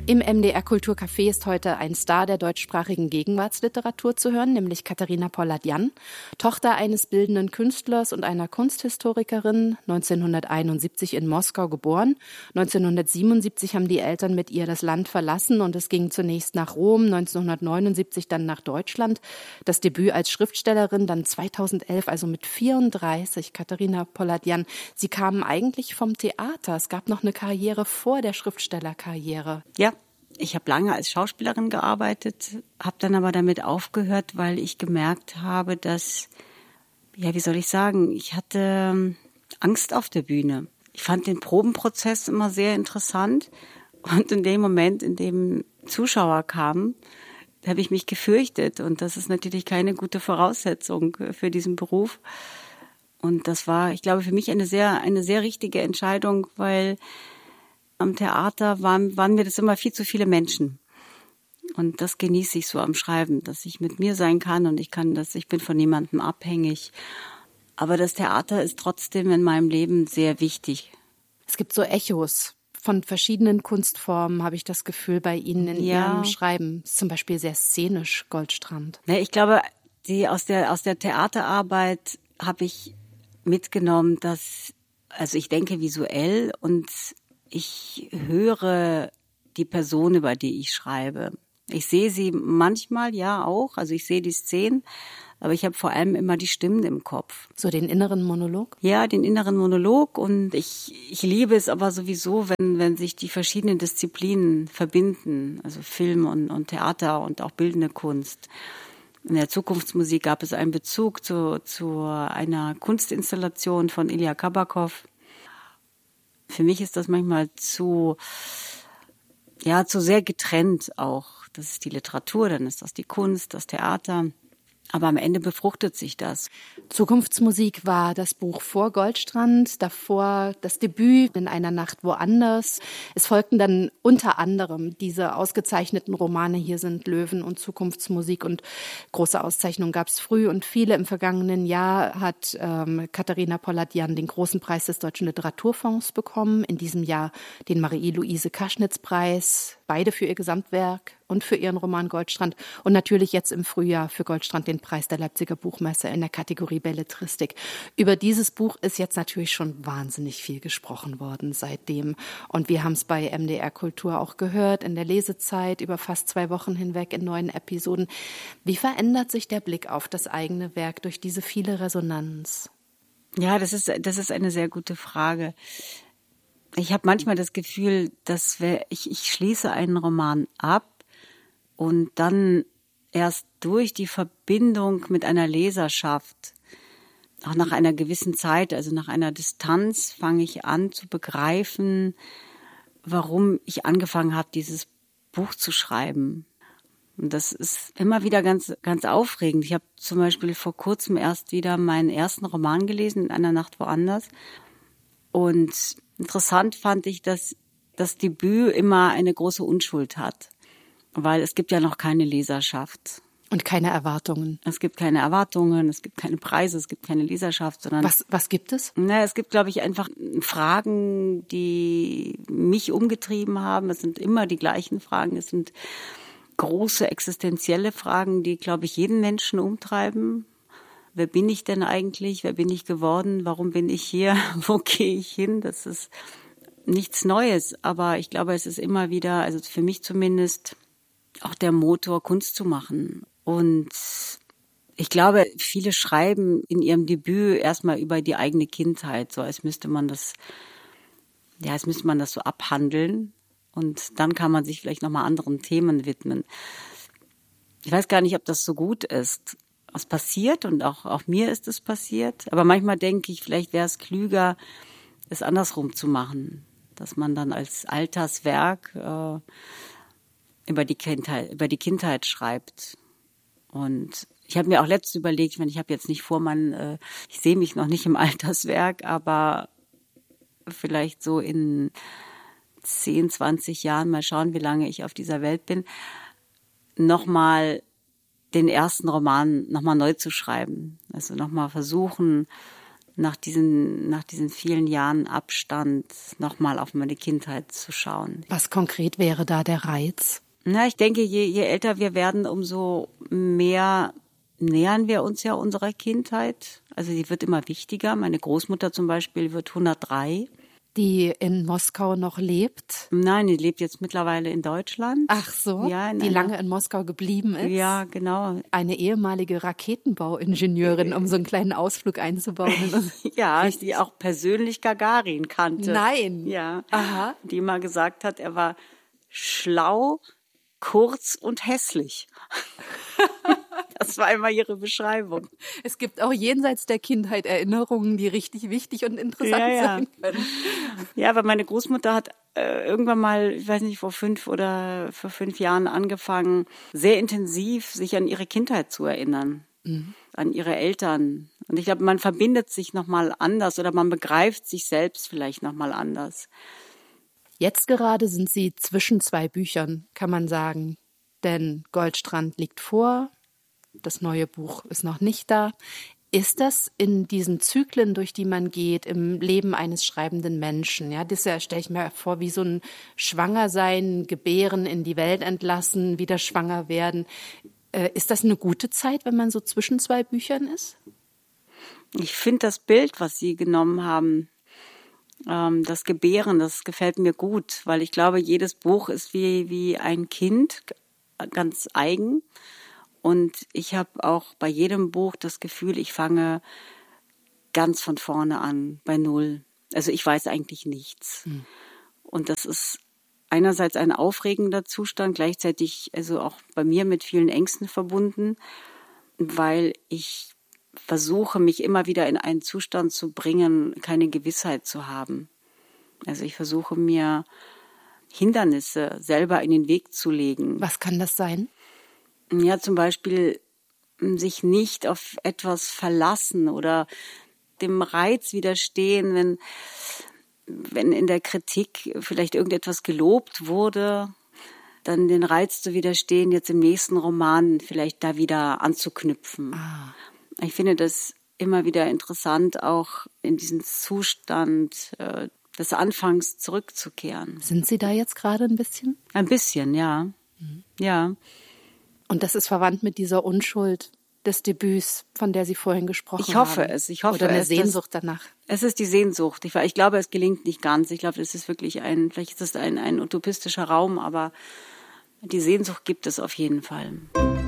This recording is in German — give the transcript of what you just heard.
Im MDR Kulturcafé ist heute ein Star der deutschsprachigen Gegenwartsliteratur zu hören, nämlich Katerina Polatjan, Tochter eines bildenden Künstlers und einer Kunsthistorikerin, 1971 in Moskau geboren. 1977 haben die Eltern mit ihr das Land verlassen und es ging zunächst nach Rom, 1979 dann nach Deutschland. Das Debüt als Schriftstellerin dann 2011, also mit 34, Katerina Polatjan. Sie kamen eigentlich vom Theater. Es gab noch eine Karriere vor der Schriftstellerkarriere. Ja. Ich habe lange als Schauspielerin gearbeitet, habe dann aber damit aufgehört, weil ich gemerkt habe, dass, ja, wie soll ich sagen, ich hatte Angst auf der Bühne. Ich fand den Probenprozess immer sehr interessant und in dem Moment, in dem Zuschauer kamen, habe ich mich gefürchtet und das ist natürlich keine gute Voraussetzung für diesen Beruf. Und das war, ich glaube, für mich eine sehr richtige Entscheidung, weil am Theater waren mir das immer viel zu viele Menschen. Und das genieße ich so am Schreiben, dass ich mit mir sein kann und ich bin von niemandem abhängig. Aber das Theater ist trotzdem in meinem Leben sehr wichtig. Es gibt so Echos von verschiedenen Kunstformen, habe ich das Gefühl, bei Ihnen in Ihrem Schreiben. Ist zum Beispiel sehr szenisch, Goldstrand. Ich glaube, aus der Theaterarbeit habe ich mitgenommen, also ich denke visuell und ich höre die Person, über die ich schreibe. Ich sehe sie manchmal, ja auch, also ich sehe die Szenen, aber ich habe vor allem immer die Stimmen im Kopf. So den inneren Monolog? Ja, den inneren Monolog und ich liebe es aber sowieso, wenn sich die verschiedenen Disziplinen verbinden, also Film und Theater und auch bildende Kunst. In der Zukunftsmusik gab es einen Bezug zu einer Kunstinstallation von Ilya Kabakov. Für mich ist das manchmal zu sehr getrennt auch. Das ist die Literatur, dann ist das die Kunst, das Theater. Aber am Ende befruchtet sich das. Zukunftsmusik war das Buch vor Goldstrand, davor das Debüt in einer Nacht woanders. Es folgten dann unter anderem diese ausgezeichneten Romane Hier sind Löwen und Zukunftsmusik und große Auszeichnungen gab es früh und viele. Im vergangenen Jahr hat Katerina Polatjan den großen Preis des Deutschen Literaturfonds bekommen, in diesem Jahr den Marie-Louise-Kaschnitz-Preis, beide für ihr Gesamtwerk und für ihren Roman Goldstrand und natürlich jetzt im Frühjahr für Goldstrand den Preis der Leipziger Buchmesse in der Kategorie Belletristik. Über dieses Buch ist jetzt natürlich schon wahnsinnig viel gesprochen worden seitdem und wir haben es bei MDR Kultur auch gehört in der Lesezeit über fast 2 Wochen hinweg in 9 Episoden. Wie verändert sich der Blick auf das eigene Werk durch diese viele Resonanz? Ja, das ist eine sehr gute Frage. Ich habe manchmal das Gefühl, dass ich schließe einen Roman ab und dann erst durch die Verbindung mit einer Leserschaft, auch nach einer gewissen Zeit, also nach einer Distanz, fange ich an zu begreifen, warum ich angefangen habe, dieses Buch zu schreiben. Und das ist immer wieder ganz, ganz aufregend. Ich habe zum Beispiel vor kurzem erst wieder meinen ersten Roman gelesen, In einer Nacht woanders. Und interessant fand ich, dass das Debüt immer eine große Unschuld hat. Weil es gibt ja noch keine Leserschaft. Und keine Erwartungen. Es gibt keine Erwartungen, es gibt keine Preise, es gibt keine Leserschaft, sondern... Was gibt es? Es gibt, glaube ich, einfach Fragen, die mich umgetrieben haben. Es sind immer die gleichen Fragen. Es sind große existenzielle Fragen, die, glaube ich, jeden Menschen umtreiben. Wer bin ich denn eigentlich? Wer bin ich geworden? Warum bin ich hier? Wo gehe ich hin? Das ist nichts Neues. Aber ich glaube, es ist immer wieder, also für mich zumindest, auch der Motor, Kunst zu machen. Und ich glaube, viele schreiben in ihrem Debüt erstmal über die eigene Kindheit, so als müsste man das so abhandeln. Und dann kann man sich vielleicht nochmal anderen Themen widmen. Ich weiß gar nicht, ob das so gut ist. Was passiert und auch mir ist es passiert. Aber manchmal denke ich, vielleicht wäre es klüger, es andersrum zu machen. Dass man dann als Alterswerk über die Kindheit schreibt. Und ich habe mir auch letztens überlegt, ich habe jetzt nicht vor, ich sehe mich noch nicht im Alterswerk, aber vielleicht so in 10, 20 Jahren, mal schauen, wie lange ich auf dieser Welt bin, nochmal den ersten Roman nochmal neu zu schreiben. Also nochmal versuchen, nach diesen vielen Jahren Abstand nochmal auf meine Kindheit zu schauen. Was konkret wäre da der Reiz? Na, ich denke, je älter wir werden, umso mehr nähern wir uns ja unserer Kindheit. Also die wird immer wichtiger. Meine Großmutter zum Beispiel wird 103. Die in Moskau noch lebt? Nein, die lebt jetzt mittlerweile in Deutschland. Ach so, ja, die lange in Moskau geblieben ist? Ja, genau. Eine ehemalige Raketenbauingenieurin, um so einen kleinen Ausflug einzubauen. Ja, die auch persönlich Gagarin kannte. Nein. Ja. Aha. Die mal gesagt hat, er war schlau, kurz und hässlich. Das war immer ihre Beschreibung. Es gibt auch jenseits der Kindheit Erinnerungen, die richtig wichtig und interessant sein können. Ja, aber meine Großmutter hat irgendwann mal, ich weiß nicht, vor 5 Jahren angefangen, sehr intensiv sich an ihre Kindheit zu erinnern, an ihre Eltern. Und ich glaube, man verbindet sich nochmal anders oder man begreift sich selbst vielleicht nochmal anders. Jetzt gerade sind Sie zwischen 2 Büchern, kann man sagen. Denn Goldstrand liegt vor, das neue Buch ist noch nicht da. Ist das in diesen Zyklen, durch die man geht, im Leben eines schreibenden Menschen? Ja, das stelle ich mir vor, wie so ein Schwangersein, Gebären, in die Welt entlassen, wieder schwanger werden. Ist das eine gute Zeit, wenn man so zwischen 2 Büchern ist? Ich finde das Bild, was Sie genommen haben, das Gebären, das gefällt mir gut, weil ich glaube, jedes Buch ist wie ein Kind, ganz eigen. Und ich habe auch bei jedem Buch das Gefühl, ich fange ganz von vorne an, bei Null. Also ich weiß eigentlich nichts. Und das ist einerseits ein aufregender Zustand, gleichzeitig also auch bei mir mit vielen Ängsten verbunden, weil ich versuche, mich immer wieder in einen Zustand zu bringen, keine Gewissheit zu haben. Also ich versuche mir Hindernisse selber in den Weg zu legen. Was kann das sein? Ja, zum Beispiel sich nicht auf etwas verlassen oder dem Reiz widerstehen, wenn in der Kritik vielleicht irgendetwas gelobt wurde, dann den Reiz zu widerstehen, jetzt im nächsten Roman vielleicht da wieder anzuknüpfen. Ich finde das immer wieder interessant, auch in diesen Zustand des Anfangs zurückzukehren. Sind Sie da jetzt gerade ein bisschen? Ein bisschen, ja. Ja. Und das ist verwandt mit dieser Unschuld des Debüts, von der Sie vorhin gesprochen haben. Ich hoffe es. Oder eine Sehnsucht danach. Es ist die Sehnsucht. Ich glaube, es gelingt nicht ganz. Ich glaube, es ist wirklich vielleicht ist es ein utopistischer Raum, aber die Sehnsucht gibt es auf jeden Fall.